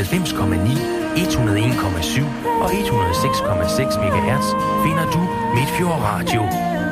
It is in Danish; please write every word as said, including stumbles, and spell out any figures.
halvfems komma ni, et hundrede og en komma syv og et hundrede og seks komma seks megahertz finder du Midtfjord Radio.